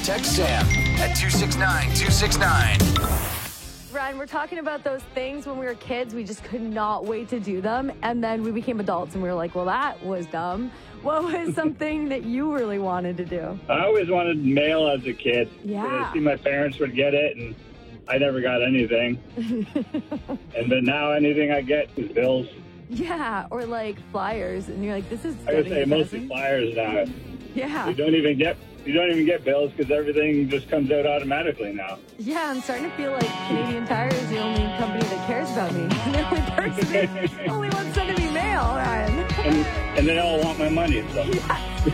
Text Sam at 269-269. Ryan, we're talking about those things when we were kids. We just could not wait to do them. And then we became adults and we were like, well, that was dumb. What was something that you really wanted to do? I always wanted mail as a kid. Yeah. I see my parents would get it, and I never got anything. Then now anything I get is bills. Yeah, or like flyers. And you're like, this is I would say mostly flyers now. Yeah. You don't even get bills because everything just comes out automatically now. Yeah, I'm starting to feel like Canadian Tire is the only company that cares about me. The only person, only one sending me mail, Ryan. And they all want my money, so. Yeah.